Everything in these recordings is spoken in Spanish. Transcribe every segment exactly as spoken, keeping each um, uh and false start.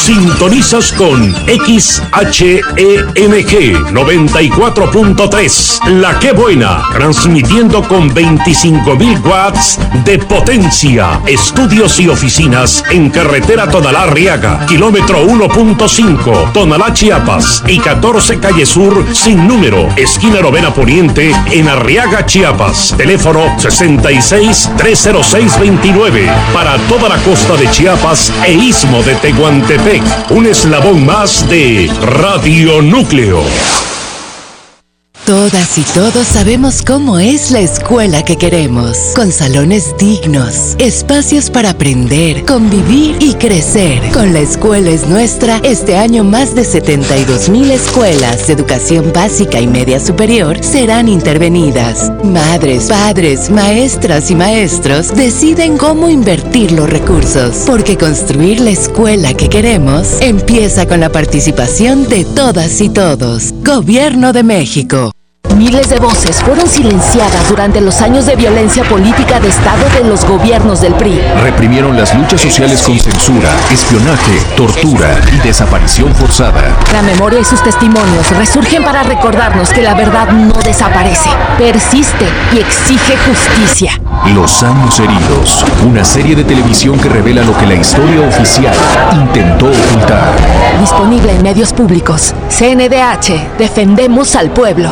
Sintonizas con X H E M G noventa y cuatro punto tres, La Que Buena, transmitiendo con veinticinco mil watts de potencia. Estudios y oficinas en carretera Tonalá-Arriaga, kilómetro uno punto cinco, Tonalá, Chiapas, y catorce calle Sur sin número, esquina Novena Poniente, en Arriaga, Chiapas. Teléfono sesenta y seis, trescientos seis veintinueve. Para toda la costa de Chiapas e istmo de Tehuantepec, un eslabón más de Radio Núcleo. Todas y todos sabemos cómo es la escuela que queremos, con salones dignos, espacios para aprender, convivir y crecer. Con La Escuela Es Nuestra, este año más de setenta y dos mil escuelas de educación básica y media superior serán intervenidas. Madres, padres, maestras y maestros deciden cómo invertir los recursos, porque construir la escuela que queremos empieza con la participación de todas y todos. Gobierno de México. Miles de voces fueron silenciadas durante los años de violencia política de Estado de los gobiernos del P R I. Reprimieron las luchas sociales con censura, espionaje, tortura y desaparición forzada. La memoria y sus testimonios resurgen para recordarnos que la verdad no desaparece, persiste y exige justicia. Los años heridos, una serie de televisión que revela lo que la historia oficial intentó ocultar. Disponible en medios públicos. C N D H, defendemos al pueblo.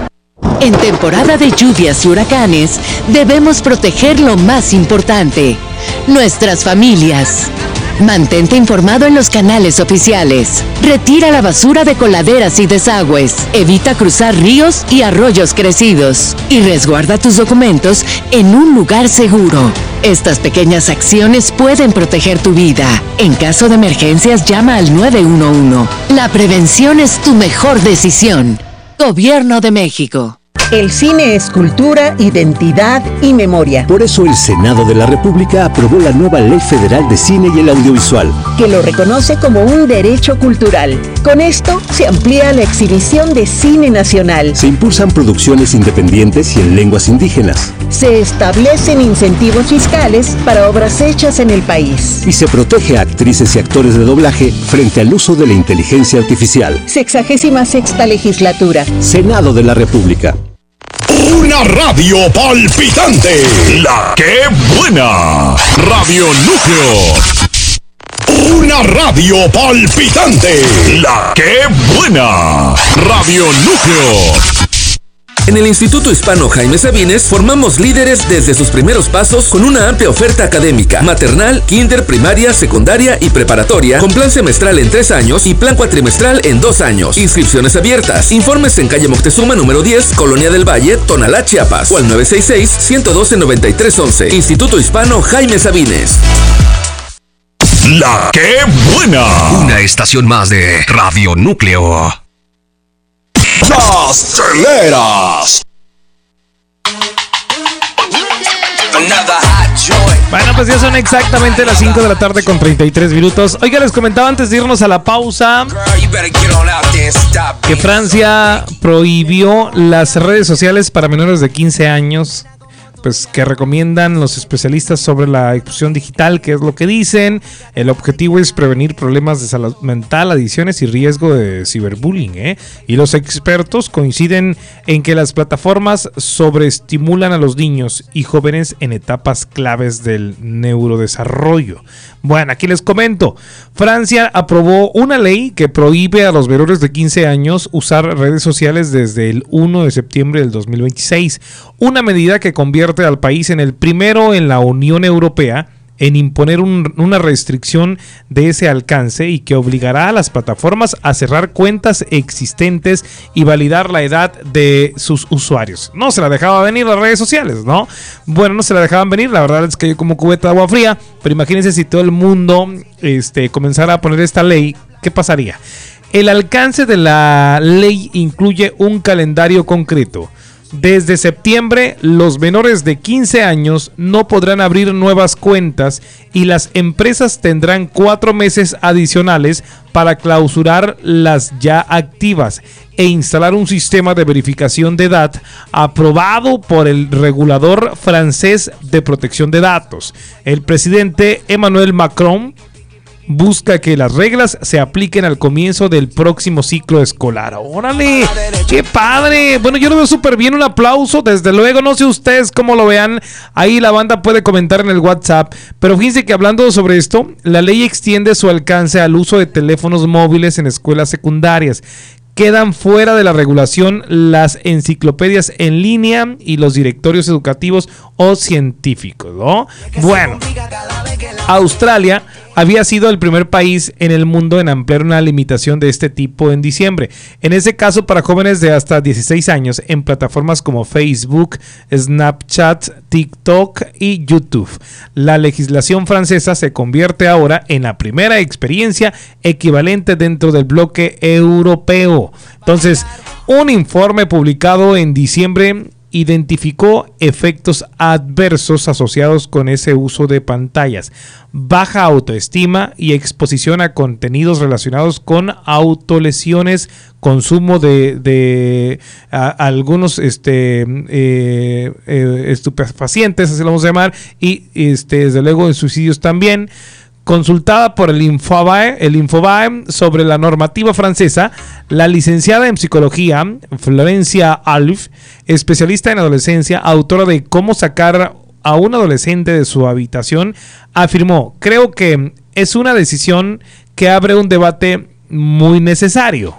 En temporada de lluvias y huracanes, debemos proteger lo más importante, nuestras familias. Mantente informado en los canales oficiales. Retira la basura de coladeras y desagües. Evita cruzar ríos y arroyos crecidos. Y resguarda tus documentos en un lugar seguro. Estas pequeñas acciones pueden proteger tu vida. En caso de emergencias, llama al nueve uno uno. La prevención es tu mejor decisión. Gobierno de México. El cine es cultura, identidad y memoria. Por eso el Senado de la República aprobó la nueva Ley Federal de Cine y el Audiovisual, que lo reconoce como un derecho cultural. Con esto se amplía la exhibición de cine nacional. Se impulsan producciones independientes y en lenguas indígenas. Se establecen incentivos fiscales para obras hechas en el país. Y se protege a actrices y actores de doblaje frente al uso de la inteligencia artificial. Sexagésima sexta legislatura. Senado de la República. Una radio palpitante, La Que Buena, Radio Núcleo. Una radio palpitante, La Que Buena, Radio Núcleo. En el Instituto Hispano Jaime Sabines formamos líderes desde sus primeros pasos con una amplia oferta académica, maternal, kinder, primaria, secundaria y preparatoria, con plan semestral en tres años y plan cuatrimestral en dos años. Inscripciones abiertas. Informes en calle Moctezuma número diez, Colonia del Valle, Tonalá, Chiapas, o al nueve seis seis, uno uno dos, nueve tres once. Instituto Hispano Jaime Sabines. La Que Buena. Una estación más de Radio Núcleo. Las Teleras. Bueno, pues ya son exactamente las cinco de la tarde con treinta y tres minutos. Oiga, les comentaba antes de irnos a la pausa que Francia prohibió las redes sociales para menores de quince años, pues que recomiendan los especialistas sobre la exclusión digital, que es lo que dicen. El objetivo es prevenir problemas de salud mental, adicciones y riesgo de ciberbullying, ¿eh? Y los expertos coinciden en que las plataformas sobreestimulan a los niños y jóvenes en etapas claves del neurodesarrollo. Bueno, aquí les comento. Francia aprobó una ley que prohíbe a los menores de quince años usar redes sociales desde el primero de septiembre del dos mil veintiséis. Una medida que convierte al país en el primero en la Unión Europea en imponer un, una restricción de ese alcance y que obligará a las plataformas a cerrar cuentas existentes y validar la edad de sus usuarios. No se la dejaba venir las redes sociales, ¿no? Bueno, no se la dejaban venir, la verdad es que yo como cubeta de agua fría, pero imagínense si todo el mundo este, comenzara a poner esta ley, ¿qué pasaría? El alcance de la ley incluye un calendario concreto. Desde septiembre, los menores de quince años no podrán abrir nuevas cuentas y las empresas tendrán cuatro meses adicionales para clausurar las ya activas e instalar un sistema de verificación de edad aprobado por el regulador francés de protección de datos. El presidente Emmanuel Macron busca que las reglas se apliquen al comienzo del próximo ciclo escolar. ¡Órale! ¡Qué padre! Bueno, yo lo veo súper bien, un aplauso, desde luego. No sé ustedes cómo lo vean, ahí la banda puede comentar en el WhatsApp. Pero fíjense que hablando sobre esto, la ley extiende su alcance al uso de teléfonos móviles en escuelas secundarias. Quedan fuera de la regulación las enciclopedias en línea y los directorios educativos o científicos, ¿no? Bueno, Australia había sido el primer país en el mundo en ampliar una limitación de este tipo en diciembre. En ese caso, para jóvenes de hasta dieciséis años en plataformas como Facebook, Snapchat, TikTok y YouTube. La legislación francesa se convierte ahora en la primera experiencia equivalente dentro del bloque europeo. Entonces, un informe publicado en diciembre identificó efectos adversos asociados con ese uso de pantallas, baja autoestima y exposición a contenidos relacionados con autolesiones, consumo de, de a, algunos este, eh, eh, estupefacientes, así lo vamos a llamar, y este, desde luego en suicidios también. Consultada por el Infobae, el Infobae sobre la normativa francesa, la licenciada en psicología, Florencia Alf, especialista en adolescencia, autora de Cómo sacar a un adolescente de su habitación, afirmó: creo que es una decisión que abre un debate muy necesario.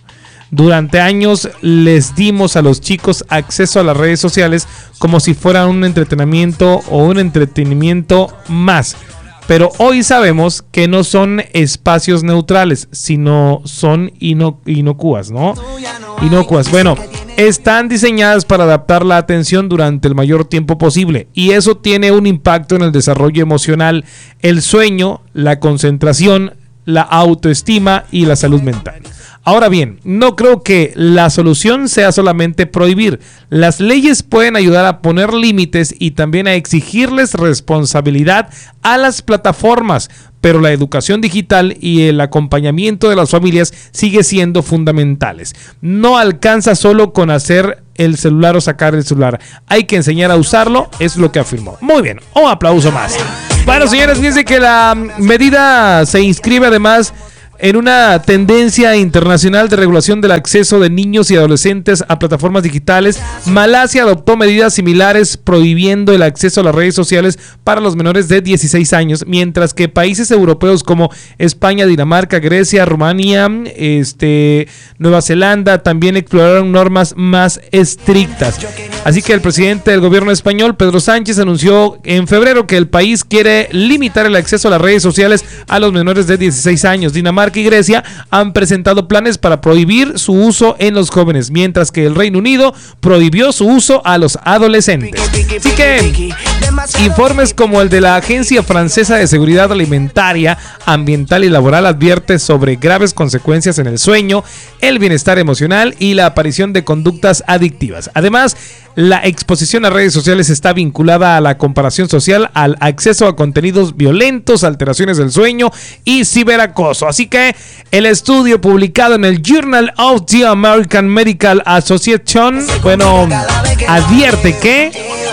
Durante años les dimos a los chicos acceso a las redes sociales como si fueran un entretenimiento o un entretenimiento más. Pero hoy sabemos que no son espacios neutrales, sino son ino- inocuas, ¿no? Inocuas. Bueno, están diseñadas para adaptar la atención durante el mayor tiempo posible y eso tiene un impacto en el desarrollo emocional, el sueño, la concentración, la autoestima y la salud mental. Ahora bien, no creo que la solución sea solamente prohibir. Las leyes pueden ayudar a poner límites y también a exigirles responsabilidad a las plataformas, pero la educación digital y el acompañamiento de las familias sigue siendo fundamentales. No alcanza solo con hacer el celular o sacar el celular. Hay que enseñar a usarlo, es lo que afirmó. Muy bien, un aplauso más. Bueno, señores, fíjense que la medida se inscribe además en una tendencia internacional de regulación del acceso de niños y adolescentes a plataformas digitales. Malasia adoptó medidas similares prohibiendo el acceso a las redes sociales para los menores de dieciséis años, mientras que países europeos como España, Dinamarca, Grecia, Rumania, este, Nueva Zelanda también exploraron normas más estrictas. Así que el presidente del gobierno español, Pedro Sánchez, anunció en febrero que el país quiere limitar el acceso a las redes sociales a los menores de dieciséis años. Dinamarca y Grecia han presentado planes para prohibir su uso en los jóvenes, mientras que el Reino Unido prohibió su uso a los adolescentes. Así que informes como el de la Agencia Francesa de Seguridad Alimentaria, Ambiental y Laboral advierte sobre graves consecuencias en el sueño, el bienestar emocional y la aparición de conductas adictivas. Además, la exposición a redes sociales está vinculada a la comparación social, al acceso a contenidos violentos, alteraciones del sueño y ciberacoso. Así que el estudio publicado en el Journal of the American Medical Association, bueno, advierte que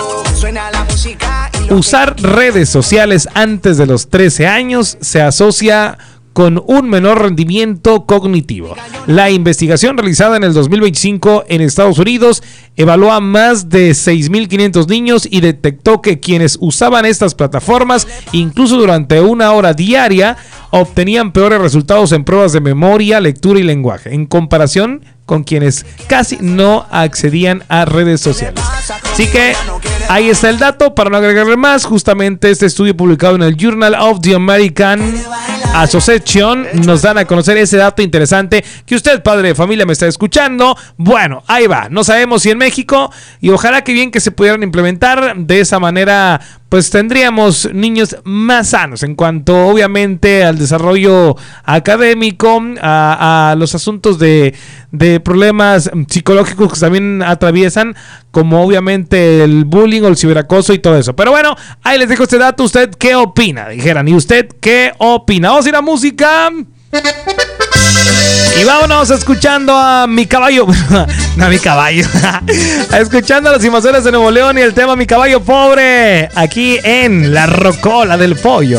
usar redes sociales antes de los trece años se asocia con un menor rendimiento cognitivo. La investigación realizada en el dos mil veinticinco en Estados Unidos evaluó a más de seis mil quinientos niños y detectó que quienes usaban estas plataformas, incluso durante una hora diaria, obtenían peores resultados en pruebas de memoria, lectura y lenguaje, en comparación con quienes casi no accedían a redes sociales. Así que ahí está el dato, para no agregarle más. Justamente este estudio publicado en el Journal of the American Association nos dan a conocer ese dato interesante que usted, padre de familia, me está escuchando. Bueno, ahí va, no sabemos si en México, y ojalá que bien que se pudieran implementar de esa manera, pues tendríamos niños más sanos en cuanto obviamente al desarrollo académico, a, a los asuntos de, de problemas psicológicos que también atraviesan, como obviamente el bullying o el ciberacoso y todo eso. Pero bueno, ahí les dejo este dato. ¿Usted qué opina? Dijeran, ¿y usted qué opina? Vamos a ir a música. Y vámonos escuchando a Mi Caballo. No, a Mi Caballo. Escuchando a los Invasoras de Nuevo León y el tema Mi Caballo Pobre. Aquí en La Rocola del Pollo.